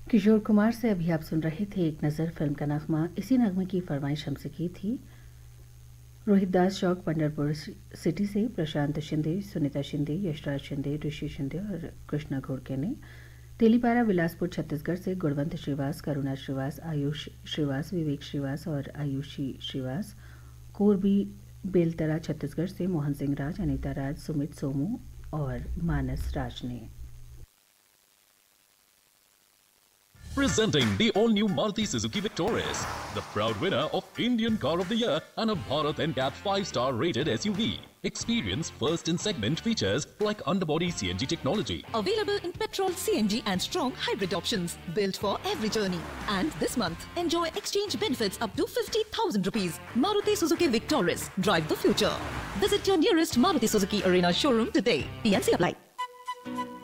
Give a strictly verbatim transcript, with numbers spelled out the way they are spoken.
किशोर कुमार से अभी आप सुन रहे थे एक नज़र फिल्म का नगमा। इसी नगमे की फरमाइश हमसे की थी रोहितदास चौक पंडरपुर सिटी से प्रशांत शिंदे, सुनीता शिंदे, यशराज शिंदे, ऋषि शिंदे और कृष्णा घोड़के ने। तेलीपारा बिलासपुर छत्तीसगढ़ से गुणवंत श्रीवास, करुणा श्रीवास, आयुष श्रीवास, विवेक श्रीवास और आयुषी श्रीवास। कोरबी बेलतरा छत्तीसगढ़ से मोहन सिंह राज, अनीता राज, सुमित सोमू और मानस राज ने। Presenting the all-new Maruti Suzuki Victoris, the proud winner of Indian Car of the Year and a Bharat N C A P five-star rated S U V. Experience first-in-segment features like underbody C N G technology. Available in petrol, C N G and strong hybrid options. Built for every journey. And this month, enjoy exchange benefits up to fifty thousand rupees. Maruti Suzuki Victoris. Drive the future. Visit your nearest Maruti Suzuki Arena showroom today. P N C apply.